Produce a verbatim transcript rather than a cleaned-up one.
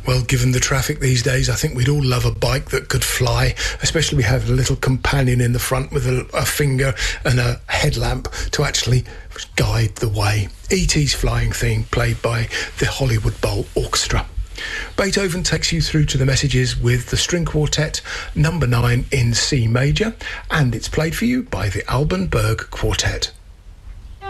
Well, given the traffic these days, I think we'd all love a bike that could fly, especially we have a little companion in the front with a, a finger and a headlamp to actually guide the way. E T's Flying Theme, played by the Hollywood Bowl Orchestra. Beethoven takes you through to the messages with the string quartet number nine in C major, and it's played for you by the Alban Berg Quartet.